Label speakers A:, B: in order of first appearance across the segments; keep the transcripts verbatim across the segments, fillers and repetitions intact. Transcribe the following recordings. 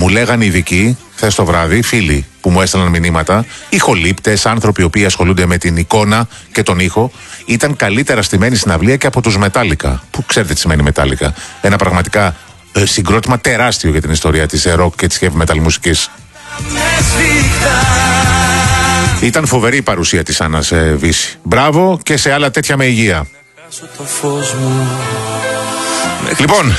A: Μου λέγανε ειδικοί χθες το βράδυ, φίλοι που μου έστελναν μηνύματα, ηχολήπτες, άνθρωποι οι οποίοι ασχολούνται με την εικόνα και τον ήχο, ήταν καλύτερα στημένοι στην αυλία και από τους Μετάλικα. Που ξέρετε τι σημαίνει Μετάλικα. Ένα πραγματικά ε, συγκρότημα τεράστιο για την ιστορία της rock και της heavy metal μουσικής. Ήταν φοβερή η παρουσία της Άννας ε, Βύση. Μπράβο και σε άλλα τέτοια με υγεία. Λοιπόν,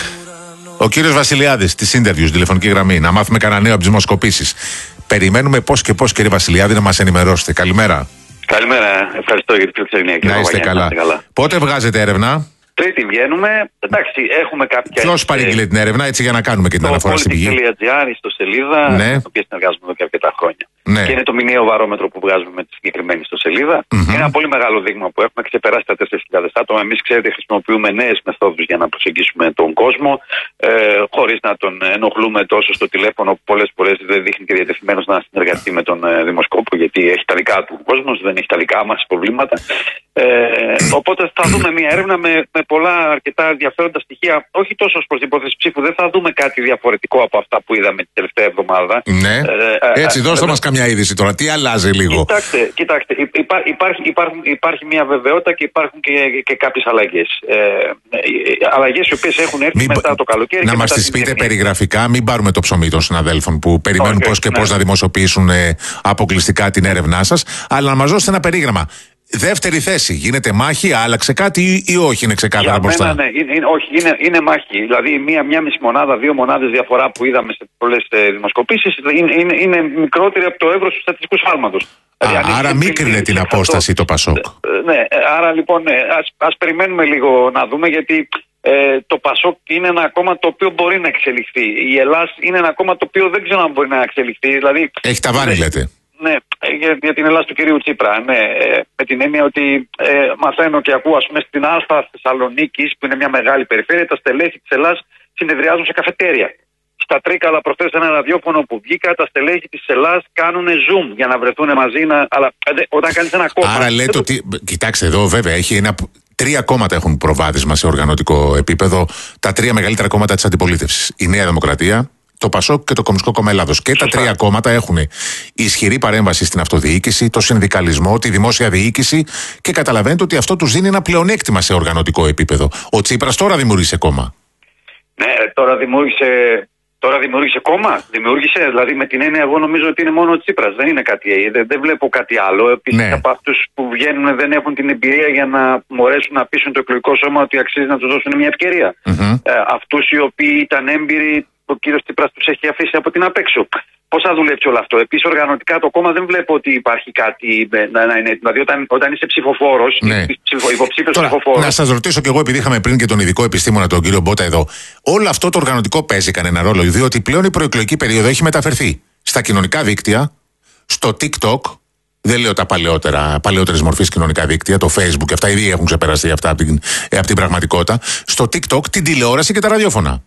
A: ο κύριος Βασιλιάδης της Interviews, στην τηλεφωνική γραμμή, να μάθουμε κανένα νέο από τις δημοσκοπήσεις. Περιμένουμε πώς και πώς, κύριε Βασιλιάδη, να μας ενημερώσετε. Καλημέρα.
B: Καλημέρα, ευχαριστώ για την φιλοξενία.
A: Να είστε καλά. καλά. Πότε βγάζετε έρευνα?
B: Τρίτη βγαίνουμε. Εντάξει, έχουμε κάποια.
A: Ποιος παρήγγειλε την έρευνα, έτσι για να κάνουμε και την αναφορά στην πηγή?
B: Politics.gr, στο σελίδα,
A: ναι.
B: την οποία συνεργάζομαι εδώ και αρκετά χρόνια.
A: Ναι.
B: Και είναι το μηνιαίο βαρόμετρο που βγάζουμε με τη συγκεκριμένη ιστοσελίδα. Mm-hmm. Είναι ένα πολύ μεγάλο δείγμα που έχουμε ξεπεράσει τα τέσσερις χιλιάδες άτομα. Εμείς, ξέρετε, χρησιμοποιούμε νέες μεθόδους για να προσεγγίσουμε τον κόσμο, ε, χωρίς να τον ενοχλούμε τόσο στο τηλέφωνο, που πολλές φορές δεν δείχνει και διατεθειμένος να συνεργαστεί με τον ε, δημοσκόπο, γιατί έχει τα δικά του κόσμος, δεν έχει τα δικά μας προβλήματα. Ε, οπότε θα δούμε μια έρευνα με, με πολλά αρκετά ενδιαφέροντα στοιχεία, όχι τόσο ως προς την υπόθεση ψήφου. Δεν θα δούμε κάτι διαφορετικό από αυτά που είδαμε την τελευταία εβδομάδα.
A: Ναι. Ε, Έτσι, ε, δώστε ε, μας καμιά είδηση τώρα. Τι αλλάζει λίγο?
B: Κοιτάξτε, κοιτάξτε υπά, υπάρχει, υπάρχουν, υπάρχει μια βεβαιότητα και υπάρχουν και, και κάποιες αλλαγές. Ε, αλλαγές οι οποίες έχουν έρθει μην, μετά το καλοκαίρι.
A: Να μας τις πείτε τεχνία. περιγραφικά, μην πάρουμε το ψωμί των συναδέλφων που περιμένουν okay, πώς και ναι. πώς να δημοσιοποιήσουν ε, αποκλειστικά την έρευνά σας, αλλά να μας δώσετε ένα περίγραμμα. Δεύτερη θέση, γίνεται μάχη, άλλαξε κάτι ή, ή όχι, είναι ξεκάθαρα μπροστά?
B: Ναι, ναι, είναι, είναι, όχι, είναι, είναι μάχη. Δηλαδή, μία, μία μισή μονάδα, δύο μονάδες διαφορά που είδαμε σε πολλές ε, δημοσκοπήσεις είναι, είναι, είναι μικρότερη από το εύρος του στατιστικού σφάλματος.
A: Δηλαδή, άρα μίκρινε την απόσταση αυτό, το Πασόκ.
B: Ε, ναι, άρα λοιπόν, ε, ας, ας περιμένουμε λίγο να δούμε, γιατί ε, το Πασόκ είναι ένα κόμμα το οποίο μπορεί να εξελιχθεί. Η Ελλάδα είναι ένα κόμμα το οποίο δεν ξέρω αν μπορεί να εξελιχθεί. Δηλαδή,
A: έχει ταβάνι, λέτε.
B: Ναι, για, για την Ελλάδα του κυρίου Τσίπρα. Ναι, ε, με την έννοια ότι ε, μαθαίνω και ακούω, ας πούμε, στην Α Θεσσαλονίκης, που είναι μια μεγάλη περιφέρεια, τα στελέχη της Ελλάδας συνεδριάζουν σε καφετέρια. Στα Τρίκαλα, προχθές, ένα ραδιόφωνο που βγήκα, τα στελέχη της Ελλάδας κάνουν zoom για να βρεθούν μαζί. Να, αλλά ε, όταν κάνεις ένα κόμμα.
A: Άρα λέτε ότι. Κοιτάξτε εδώ, βέβαια, έχει ένα. Τρία κόμματα έχουν προβάδισμα σε οργανωτικό επίπεδο. Τα τρία μεγαλύτερα κόμματα της αντιπολίτευσης. Η Νέα Δημοκρατία, το Πασόκ και το Κομμουνιστικό Κόμμα Ελλάδος. Και Σωστά. τα τρία κόμματα έχουν ισχυρή παρέμβαση στην αυτοδιοίκηση, το συνδικαλισμό, τη δημόσια διοίκηση και καταλαβαίνετε ότι αυτό τους δίνει ένα πλεονέκτημα σε οργανωτικό επίπεδο. Ο Τσίπρας τώρα δημιούργησε κόμμα.
B: Ναι, τώρα δημιούργησε, τώρα δημιούργησε κόμμα. Δημιούργησε, δηλαδή με την έννοια, εγώ νομίζω ότι είναι μόνο ο Τσίπρας. Δεν είναι κάτι, δεν, δεν βλέπω κάτι άλλο. Επίσης, ναι. από αυτούς που βγαίνουν δεν έχουν την εμπειρία για να μπορέσουν να πείσουν το εκλογικό σώμα ότι αξίζει να τους δώσουν μια ευκαιρία. Mm-hmm. Ε, αυτούς οι οποίοι ήταν έμπειροι, ο κύριος Τσίπρας τους έχει αφήσει από την απέξω. Πώς θα δουλέψει όλο αυτό? Επίσης, οργανωτικά το κόμμα δεν βλέπω ότι υπάρχει κάτι να, να είναι. Δηλαδή, όταν, όταν είσαι ψηφοφόρος,
A: ναι.
B: υποψήφιος ψηφοφόρος.
A: Να σας ρωτήσω κι εγώ, επειδή είχαμε πριν και τον ειδικό επιστήμονα, τον κύριο Μπότα εδώ, όλο αυτό το οργανωτικό παίζει κανένα ρόλο? Διότι πλέον η προεκλογική περίοδο έχει μεταφερθεί στα κοινωνικά δίκτυα, στο TikTok. Δεν λέω τα παλαιότερα, παλαιότερες μορφής κοινωνικά δίκτυα, το Facebook και αυτά ήδη έχουν ξεπεραστεί αυτά από την, από την πραγματικότητα. Στο TikTok, την τηλεόραση και τα ραδιόφωνα.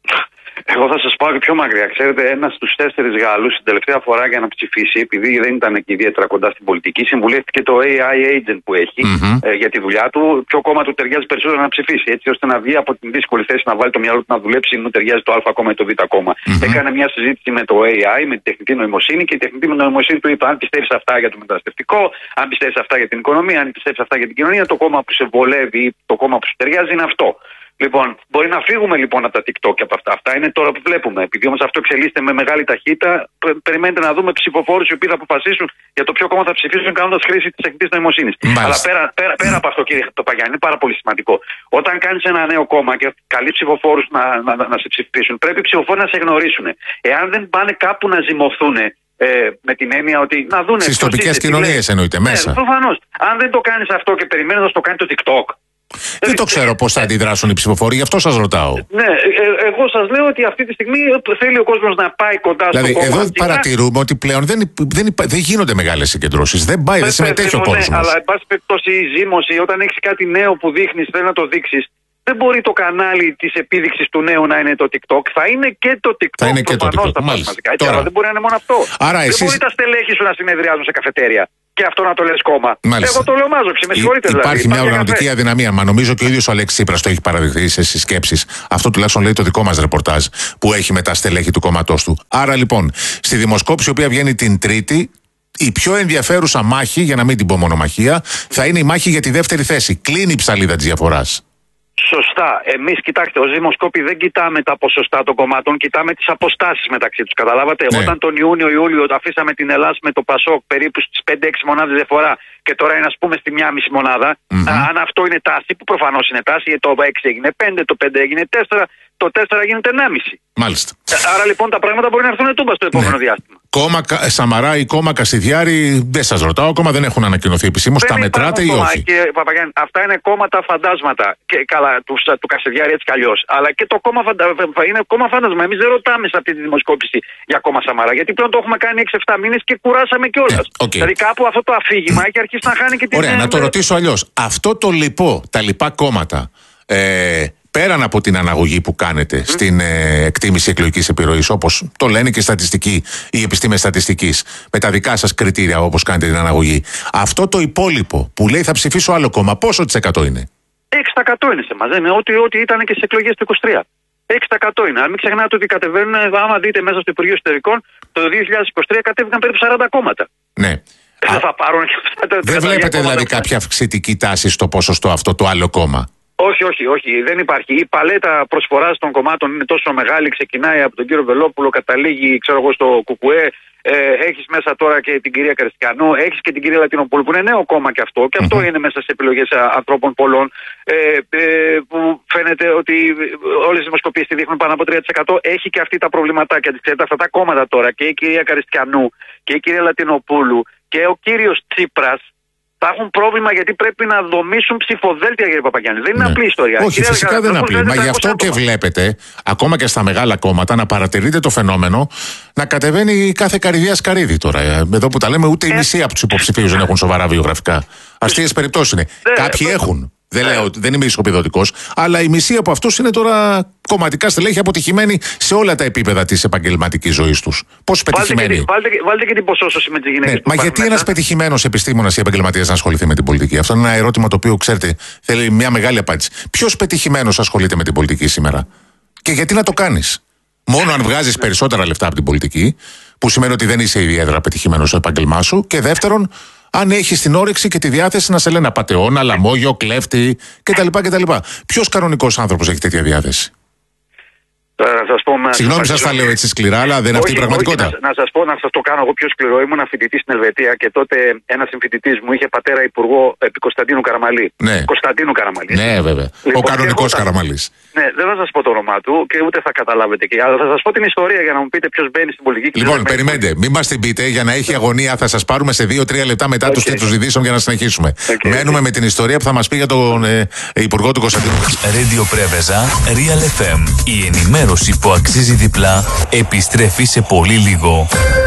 B: Εγώ θα σας πάω και πιο μακριά. Ξέρετε, ένας στους τέσσερις Γάλλους την τελευταία φορά για να ψηφίσει, επειδή δεν ήταν και ιδιαίτερα κοντά στην πολιτική, συμβουλεύτηκε το έι άι agent που έχει mm-hmm. ε, για τη δουλειά του, ποιο κόμμα του ταιριάζει περισσότερο να ψηφίσει. Έτσι ώστε να βγει από την δύσκολη θέση να βάλει το μυαλό του να δουλέψει, μου ταιριάζει το Α κόμμα ή το Β κόμμα. Mm-hmm. Έκανε μια συζήτηση με το έι άι, με τη τεχνητή νοημοσύνη, και η τεχνητή νοημοσύνη του είπε: αν πιστεύεις αυτά για το μεταναστευτικό, αν πιστεύεις αυτά για την οικονομία, αν πιστεύεις αυτά για την κοινωνία, το κόμμα που σε βολεύει, το κόμμα που σου ταιριάζει είναι αυτό. Λοιπόν, μπορεί να φύγουμε λοιπόν από τα TikTok και από αυτά. Αυτά είναι τώρα που βλέπουμε. Επειδή όμως αυτό εξελίσσεται με μεγάλη ταχύτητα, περιμένετε να δούμε ψηφοφόρους οι οποίοι θα αποφασίσουν για το ποιο κόμμα θα ψηφίσουν κάνοντας χρήση της τεχνητής νοημοσύνης. Αλλά πέρα, πέρα, πέρα από αυτό, κύριε Παπαγιάννη, είναι πάρα πολύ σημαντικό. Όταν κάνεις ένα νέο κόμμα και καλείς ψηφοφόρους να, να, να, να σε ψηφίσουν, πρέπει οι ψηφοφόροι να σε γνωρίσουν. Εάν δεν πάνε κάπου να ζυμωθούν, Ε, με την έννοια ότι να δούνε.
A: Στις τοπικές κοινωνίες εννοείται μέσα.
B: Ναι, προφανώς. Αν δεν το κάνεις αυτό και περιμένεις να το κάνει το TikTok.
A: Δεν το ξέρω πώς θα αντιδράσουν οι ψηφοφόροι, γι' αυτό σας ρωτάω.
B: Ναι, ε, εγώ σας λέω ότι αυτή τη στιγμή θέλει ο κόσμος να πάει κοντά στο
A: δηλαδή,
B: κόμμα.
A: Δηλαδή, εδώ παρατηρούμε ότι πλέον δεν, δεν, δεν γίνονται μεγάλες συγκεντρώσεις. Δεν πάει, δεν συμμετέχει ο κόσμος.
B: Ναι, αλλά εν πάση περιπτώσει η ζήμωση, όταν έχεις κάτι νέο που δείχνεις, θέλει να το δείξεις. Δεν μπορεί το κανάλι της επίδειξης του νέου να είναι το TikTok. Θα είναι και το TikTok.
A: Θα είναι και το TikTok.
B: Μαζικά, έτσι, αλλά δεν μπορεί να είναι μόνο αυτό.
A: Άρα
B: δεν
A: εσείς...
B: μπορεί τα στελέχη σου να συνεδριάζουν σε καφετέρια. και αυτό να το λες κόμμα.
A: Μάλιστα.
B: Εγώ το λέω μάζοξη, με συγχωρείτε δηλαδή.
A: Υπάρχει μια οργανωτική αδυναμία. Μα νομίζω και ο ίδιος ο Αλέξης Τσίπρας το έχει παραδεχθεί σε συσκέψεις. Αυτό τουλάχιστον λέει το δικό μας ρεπορτάζ που έχει με τα στελέχη του κόμματός του. Άρα λοιπόν, στη δημοσκόπηση η οποία βγαίνει την Τρίτη, η πιο ενδιαφέρουσα μάχη, για να μην την πω μονομαχία, θα είναι η μάχη για τη δεύτερη θέση. Κλείνει η ψαλίδα της διαφοράς.
B: Σωστά. Εμείς, κοιτάξτε, ως δημοσκόποι δεν κοιτάμε τα ποσοστά των κομμάτων, κοιτάμε τις αποστάσεις μεταξύ τους. Καταλάβατε. Ναι. Όταν τον Ιούνιο-Ιούλιο αφήσαμε την Ελλάδα με το Πασόκ περίπου στις πέντε έξι μονάδες διαφορά και τώρα είναι, ας πούμε, στη μία μισή μονάδα, mm-hmm. αν αυτό είναι τάση, που προφανώς είναι τάση, γιατί το έξι έγινε πέντε, το πέντε έγινε τέσσερα, το τέσσερα γίνεται ενάμιση.
A: Μάλιστα.
B: Άρα λοιπόν τα πράγματα μπορεί να έρθουν τούμπα στο επόμενο ναι. διάστημα.
A: Κόμμα Σαμαρά ή κόμμα Κασιδιάρη, δεν σας ρωτάω, ακόμα δεν έχουν ανακοινωθεί επισήμως. Τα μετράτε ή όχι?
B: Και, Παπαγιάννη, αυτά είναι κόμματα φαντάσματα. Και καλά, του, του Κασιδιάρη έτσι κι αλλιώς. Αλλά και το κόμμα φαντα... είναι κόμμα φάντασμα. Εμείς δεν ρωτάμε σε αυτή τη δημοσκόπηση για κόμμα Σαμαρά. Γιατί πλέον το έχουμε κάνει έξι εφτά μήνες και κουράσαμε κιόλας. Ε, okay. Δηλαδή κάπου αυτό το αφήγημα έχει αρχίσει να χάνει και την.
A: Ωραία, να το ρωτήσω αλλιώς. Αυτό το λοιπό, τα λοιπά κόμματα. Ε, Πέραν από την αναγωγή που κάνετε mm. στην ε, εκτίμηση εκλογικής επιρροής, όπως το λένε και οι στατιστικοί, οι επιστήμες στατιστικής, με τα δικά σας κριτήρια όπως κάνετε την αναγωγή, αυτό το υπόλοιπο που λέει θα ψηφίσω άλλο κόμμα, πόσο της εκατό είναι?
B: έξι τοις εκατό είναι σε εμάς, είναι ό,τι, ό,τι ήταν και στις εκλογές του είκοσι τρία. έξι τοις εκατό είναι. Αν μην ξεχνάτε ότι κατεβαίνουν, άμα δείτε μέσα στο Υπουργείο Εσωτερικών, το δύο χιλιάδες είκοσι τρία κατέβηκαν περίπου σαράντα κόμματα.
A: Ναι.
B: Δεν θα πάρουν και αυτά.
A: Δεν βλέπετε δηλαδή κάποια αυξητική τάση στο ποσοστό αυτό το άλλο κόμμα?
B: Όχι, όχι, όχι, δεν υπάρχει. Η παλέτα προσφοράς των κομμάτων είναι τόσο μεγάλη, ξεκινάει από τον κύριο Βελόπουλο, καταλήγει, ξέρω εγώ, στο Κουκουέ. Ε, έχεις μέσα τώρα και την κυρία Καριστιανού, έχεις και την κυρία Λατινοπούλου, που είναι νέο κόμμα και αυτό. Και mm-hmm. αυτό είναι μέσα σε επιλογές ανθρώπων πολλών. Ε, ε, που φαίνεται ότι όλες οι δημοσκοπήσεις τη δείχνουν πάνω από τρία τοις εκατό. Έχει και αυτή τα προβληματάκια της. Ξέρετε, αυτά τα κόμματα τώρα, και η κυρία Καριστιανού και η κυρία Λατινοπούλου και ο κύριος Τσίπρας, θα έχουν πρόβλημα γιατί πρέπει να δομήσουν ψηφοδέλτια, κύριε Παπαγιάννη. Δεν είναι ναι. απλή ιστορία.
A: Όχι,
B: κυρία
A: φυσικά Γα... δεν είναι απλή. Μα γι' αυτό και βλέπετε, ακόμα και στα μεγάλα κόμματα, να παρατηρείτε το φαινόμενο να κατεβαίνει κάθε καρυδία σκαρίδι τώρα. Εδώ που τα λέμε, ούτε η μισή από τους υποψηφίους δεν έχουν σοβαρά βιογραφικά. Αστείες περιπτώσεις είναι. Κάποιοι έχουν. Δεν, λέω, δεν είμαι ισοπεδωτικός, αλλά η μισή από αυτούς είναι τώρα κομματικά στελέχη αποτυχημένοι σε όλα τα επίπεδα της επαγγελματικής ζωής τους. Πώς πετυχημένοι?
B: Βάλτε, βάλτε, βάλτε και την ποσόσωση με τις γυναίκες. Ναι,
A: μα γιατί ένας πετυχημένος επιστήμονας ή επαγγελματίας να ασχοληθεί με την πολιτική? Αυτό είναι ένα ερώτημα το οποίο, ξέρετε, θέλει μια μεγάλη απάντηση. Ποιος πετυχημένος ασχολείται με την πολιτική σήμερα? Και γιατί να το κάνεις? Μόνο αν βγάζεις περισσότερα λεφτά από την πολιτική, που σημαίνει ότι δεν είσαι ιδιαίτερα πετυχημένος στο επάγγελμά σου. Και δεύτερον, αν έχεις την όρεξη και τη διάθεση να σε λένε απατεώνα, λαμόγιο, κλέφτη κτλ. κτλ. Ποιος κανονικός άνθρωπος έχει τέτοια διάθεση?
B: Να σας πω,
A: Συγγνώμη, σας τα λέω έτσι σκληρά, αλλά δεν είναι αυτή η πραγματικότητα.
B: Όχι, να, να σας πω, να σας το κάνω εγώ πιο σκληρό. Ήμουν φοιτητής στην Ελβετία και τότε ένας συμφοιτητής μου είχε πατέρα υπουργό επί Κωνσταντίνου Καραμαλή.
A: Ναι.
B: Κωνσταντίνου Καραμαλή.
A: Ναι, βέβαια. Λοιπόν, ο κανονικός Καραμαλής.
B: Ναι, δεν θα σας πω το όνομά του και ούτε θα καταλάβετε. Και, αλλά θα σας πω την ιστορία για να μου πείτε ποιος μπαίνει στην πολιτική.
A: Λοιπόν, περιμένετε, μην μας την πείτε για να έχει αγωνία. Θα σας πάρουμε σε δύο τρία λεπτά μετά okay. τους τίτλους ειδήσεων για να συνεχίσουμε. Okay. Μένουμε okay. με την ιστορία που θα μας πει για τον ε, υπουργό του Κωνσταντίνου.
C: Radio Πρέβεζα, Real εφ εμ. Η ενημέρωση που αξίζει διπλά επιστρέφει σε πολύ λίγο.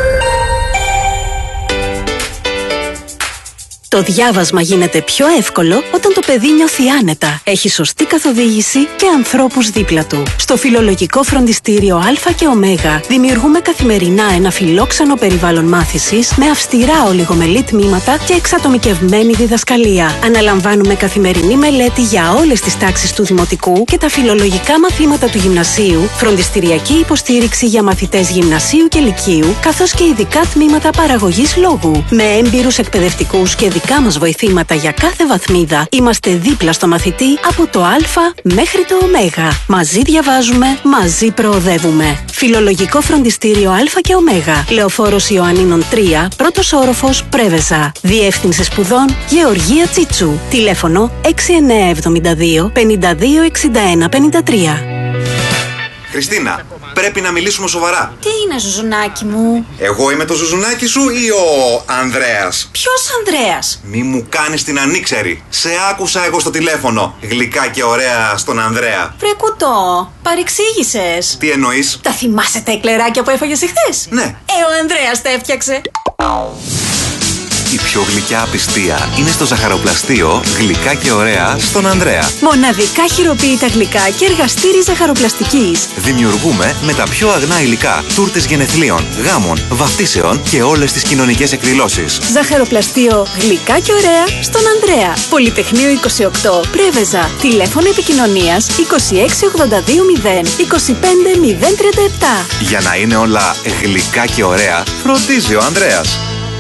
D: Το διάβασμα γίνεται πιο εύκολο όταν το παιδί νιώθει άνετα, έχει σωστή καθοδήγηση και ανθρώπους δίπλα του. Στο Φιλολογικό Φροντιστήριο Α και Ω δημιουργούμε καθημερινά ένα φιλόξενο περιβάλλον μάθησης με αυστηρά ολιγομελή τμήματα και εξατομικευμένη διδασκαλία. Αναλαμβάνουμε καθημερινή μελέτη για όλες τις τάξεις του Δημοτικού και τα φιλολογικά μαθήματα του Γυμνασίου, φροντιστηριακή υποστήριξη για μαθητές Γυμνασίου και Λυκείου, καθώς και ειδικά τμήματα παραγωγής λόγου. Με έμπειρους εκπαιδευτικούς και δικά μας βοηθήματα για κάθε βαθμίδα, είμαστε δίπλα στο μαθητή από το Α μέχρι το Ω. Μαζί διαβάζουμε, μαζί προοδεύουμε. Φιλολογικό Φροντιστήριο Α και Ω. Λεωφόρος Ιωαννίνων τρία, πρώτος όροφος, Πρέβεζα. Διεύθυνση σπουδών Γεωργία Τσίτσου. Τηλέφωνο έξι εννιά εβδομήντα δύο πενήντα δύο εξήντα ένα πενήντα τρία.
E: Χριστίνα, πρέπει να μιλήσουμε σοβαρά.
F: Τι είναι, Ζουζουνάκι μου?
E: Εγώ είμαι το Ζουζουνάκι σου ή ο Ανδρέας?
F: Ποιος Ανδρέας?
E: Μη μου κάνεις την ανήξερη. Σε άκουσα εγώ στο τηλέφωνο. Γλυκά και ωραία στον Ανδρέα.
F: Βρε κουτό, παρεξήγησες.
E: Τι εννοείς?
F: Τα θυμάσαι τα εκλεράκια που έφαγες εχθές?
E: Ναι.
F: Ε, ο Ανδρέας τα έφτιαξε.
E: Η πιο γλυκιά απιστία είναι στο ζαχαροπλαστείο Γλυκά και Ωραία στον Ανδρέα.
D: Μοναδικά χειροποίητα γλυκά και εργαστήρι ζαχαροπλαστικής.
E: Δημιουργούμε με τα πιο αγνά υλικά τούρτες γενεθλίων, γάμων, βαφτίσεων και όλες τις κοινωνικές εκδηλώσεις.
D: Ζαχαροπλαστείο Γλυκά και Ωραία στον Ανδρέα. Πολυτεχνείο είκοσι οκτώ, Πρέβεζα. Τηλέφωνο επικοινωνίας είκοσι έξι ογδόντα δύο μηδέν είκοσι πέντε μηδέν τριάντα επτά.
E: Για να είναι όλα γλυκά και ωραία, φροντίζει ο Ανδρέας.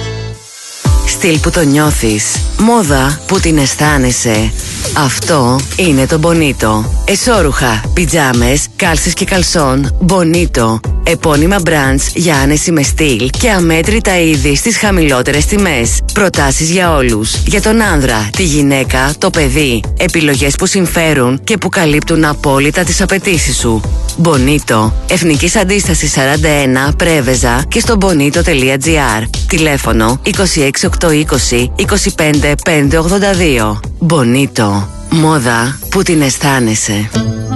G: Στυλ που το νιώθεις, μόδα που την αισθάνεσαι. Αυτό είναι το Bonito. Εσώρουχα, πιτζάμες, κάλσες και καλσόν Bonito. Επώνυμα brands για άνεση με στυλ και αμέτρητα είδη στις χαμηλότερες τιμές. Προτάσεις για όλους. Για τον άνδρα, τη γυναίκα, το παιδί. Επιλογές που συμφέρουν και που καλύπτουν απόλυτα τις απαιτήσεις σου. Bonito. Εθνικής Αντίστασης σαράντα ένα, Πρέβεζα και στο bonito τελεία gr. Τηλέφωνο είκοσι έξι οκτακόσια είκοσι είκοσι πέντε πεντακόσια ογδόντα δύο. Bonito. Μόδα που την αισθάνεσαι.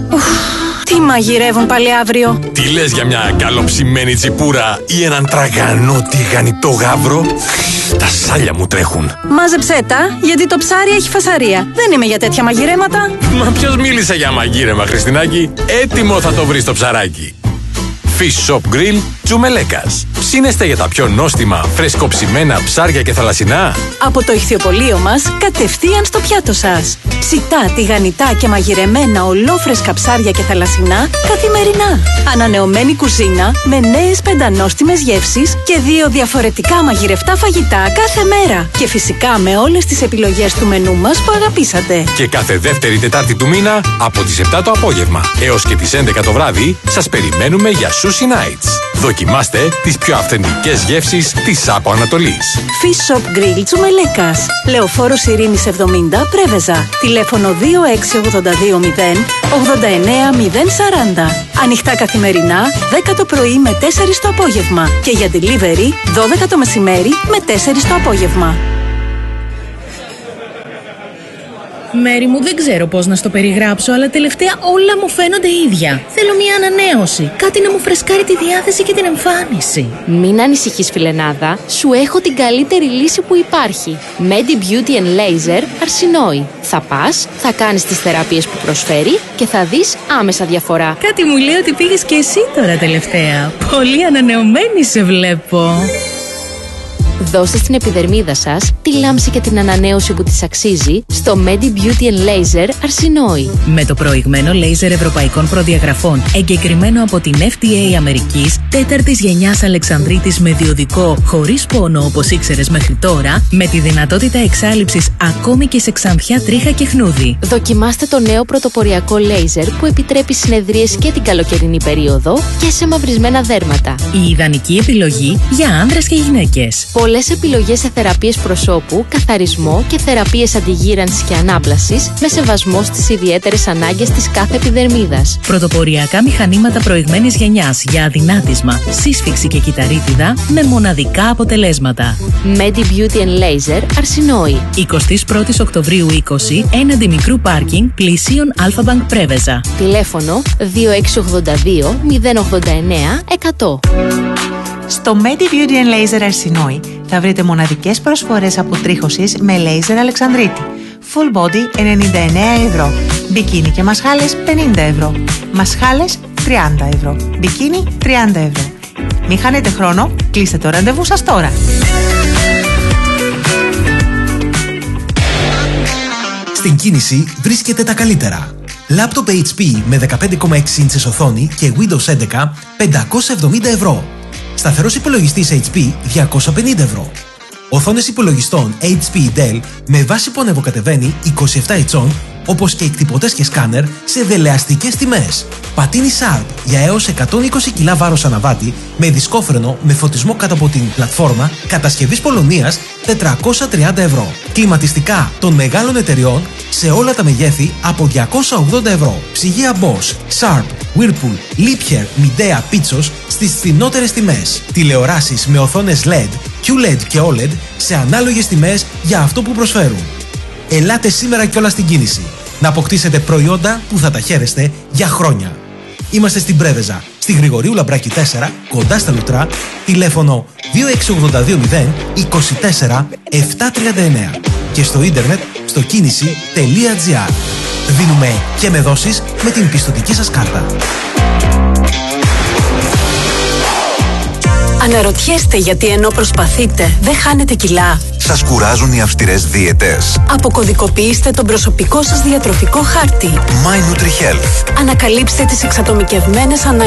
D: Τι μαγειρεύουν πάλι αύριο?
H: Τι λες για μια καλοψημένη τσιπούρα ή έναν τραγανό τηγανιτό γάβρο? Τα σάλια μου τρέχουν.
D: Μάζεψέ τα, γιατί το ψάρι έχει φασαρία. Δεν είμαι για τέτοια μαγειρέματα.
H: Μα ποιος μίλησε για μαγείρεμα, Χριστινάκη? Έτοιμο θα το βρεις το ψαράκι. Fish Shop Grill Τσουμελέκας. Ψήνεστε για τα πιο νόστιμα, φρεσκοψημένα ψάρια και θαλασσινά?
D: Από το ηχθιοπωλείο μας, κατευθείαν στο πιάτο σας. Ψητά, τηγανιτά και μαγειρεμένα ολόφρεσκα ψάρια και θαλασσινά καθημερινά. Ανανεωμένη κουζίνα με νέες πεντανόστιμες γεύσεις και δύο διαφορετικά μαγειρευτά φαγητά κάθε μέρα. Και φυσικά με όλες τις επιλογές του μενού μας που αγαπήσατε.
H: Και κάθε δεύτερη Τετάρτη του μήνα από τις επτά το απόγευμα έως και τις έντεκα το βράδυ σας περιμένουμε για Sushi Nights. Δοκιμάστε τις πιο αυθεντικές γεύσεις της Άπο Ανατολής.
D: Fish Shop Grill Τσουμελέκας. Λεωφόρος Ειρήνης εβδομήντα, Πρέβεζα. Τηλέφωνο δύο έξι ογδόντα δύο μηδέν ογδόντα εννέα μηδέν σαράντα. Ανοιχτά καθημερινά, δέκα το πρωί με τέσσερις το απόγευμα. Και για delivery, δώδεκα το μεσημέρι με τέσσερις το απόγευμα.
I: Μέρη μου, δεν ξέρω πώς να στο περιγράψω, αλλά τελευταία όλα μου φαίνονται ίδια. Θέλω μια ανανέωση. Κάτι να μου φρεσκάρει τη διάθεση και την εμφάνιση.
J: Μην ανησυχείς, φιλενάδα. Σου έχω την καλύτερη λύση που υπάρχει. Medi Beauty and Laser Αρσινόη. Θα πας, θα κάνεις τις θεραπείες που προσφέρει και θα δεις άμεσα διαφορά.
I: Κάτι μου λέει ότι πήγες και εσύ τώρα τελευταία. Πολύ ανανεωμένη σε βλέπω.
J: Δώστε στην επιδερμίδα σας τη λάμψη και την ανανέωση που της αξίζει στο Medi Beauty and Laser Αρσινόη.
I: Με το προηγμένο λέιζερ ευρωπαϊκών προδιαγραφών, εγκεκριμένο από την εφ ντι έι Αμερικής, τέταρτης γενιάς Αλεξανδρίτης με διοδικό χωρίς πόνο όπως ήξερες μέχρι τώρα, με τη δυνατότητα εξάλειψης ακόμη και σε ξανθιά, τρίχα και χνούδι.
J: Δοκιμάστε το νέο πρωτοποριακό λέιζερ που επιτρέπει συνεδρίες και την καλοκαιρινή περίοδο και σε μαυρισμένα δέρματα.
I: Η ιδανική επιλογή για άνδρες και γυναίκες.
J: Πολλές επιλογές σε θεραπείες προσώπου, καθαρισμό και θεραπείες αντιγύρανσης και ανάπλασης με σεβασμό στις ιδιαίτερες ανάγκες της κάθε επιδερμίδας.
I: Πρωτοποριακά μηχανήματα προηγμένης γενιάς για αδυνάτισμα, σύσφυξη και κυταρίτιδα με μοναδικά αποτελέσματα.
J: Medi Beauty and Laser Αρσινόη.
I: εικοστή πρώτη Οκτωβρίου είκοσι, έναντι μικρού πάρκινγκ πλησίων Αλφα-Μπανκ Πρέβεζα.
J: Τηλέφωνο δύο έξι ογδόντα δύο μηδέν ογδόντα εννέα εκατό.
K: Στο Medi Beauty and Laser Αρσινόη θα βρείτε μοναδικές προσφορές αποτρίχωσης με λέιζερ Αλεξανδρίτη. Full body ενενήντα εννέα ευρώ. Μπικίνι και μασχάλες πενήντα ευρώ. Μασχάλες τριάντα ευρώ. Μπικίνι τριάντα ευρώ. Μην χάνετε χρόνο, κλείστε το ραντεβού σας τώρα.
L: Στην κίνηση βρίσκεται τα καλύτερα. Λάπτοπ έιτς πι με δεκαπέντε κόμμα έξι ίντσες οθόνη και Windows έντεκα πεντακόσια εβδομήντα ευρώ. Σταθερός υπολογιστής έιτς πι διακόσια πενήντα ευρώ. Οθόνες υπολογιστών έιτς πι Dell με βάση που ανεβοκατεβαίνει είκοσι επτά ιντσών, όπως και εκτυπωτές και σκάνερ σε δελεαστικές τιμές. Πατίνι Sharp για έως εκατόν είκοσι κιλά βάρος αναβάτη με δισκόφρενο με φωτισμό κάτω από την πλατφόρμα, κατασκευής Πολωνίας τετρακόσια τριάντα ευρώ. Κλιματιστικά των μεγάλων εταιριών σε όλα τα μεγέθη από διακόσια ογδόντα ευρώ. Ψυγεία Bosch, Sharp, Whirlpool, Liebherr, Midea, Pitsos στις φθηνότερες τιμές. Τηλεοράσεις με οθόνες ελ ι ντι, κιου ελ ι ντι και ο ελ ι ντι σε ανάλογες τιμές για αυτό που προσφέρουν. Ελάτε σήμερα κιόλας στην κίνηση να αποκτήσετε προϊόντα που θα τα χαίρεστε για χρόνια. Είμαστε στην Πρέβεζα, στη Γρηγορίου Λαμπράκη τέσσερα, κοντά στα Λουτρά, τηλέφωνο δύο έξι οκτώ δύο μηδέν είκοσι τέσσερα επτακόσια τριάντα εννέα και στο ίντερνετ στο κίνηση τελεία τζι άρ. Δίνουμε και με δόσεις με την πιστωτική σας κάρτα.
D: Αναρωτιέστε γιατί ενώ προσπαθείτε δεν χάνετε κιλά?
E: Σας κουράζουν οι αυστηρές δίαιτες?
D: Αποκωδικοποιήστε τον προσωπικό σας διατροφικό χάρτη.
E: My NutriHealth.
D: Ανακαλύψτε τις εξατομικευμένες ανάγκες